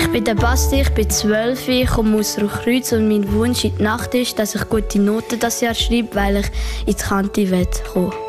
Ich bin der Basti, ich bin 12, ich komme aus Rochkreuz und mein Wunsch in der Nacht ist, dass ich gute Noten das Jahr schreibe, weil ich ins Kante kommen will.